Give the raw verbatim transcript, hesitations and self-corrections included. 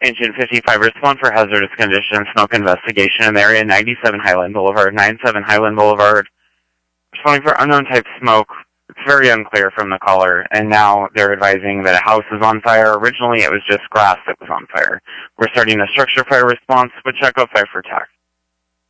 Engine fifty-five, respond for hazardous conditions, smoke investigation in the area, ninety-seven Highland Boulevard, ninety-seven Highland Boulevard. Responding for unknown type smoke. It's very unclear from the caller, and now they're advising that a house is on fire. Originally, it was just grass that was on fire. We're starting a structure fire response, but check out five for tax.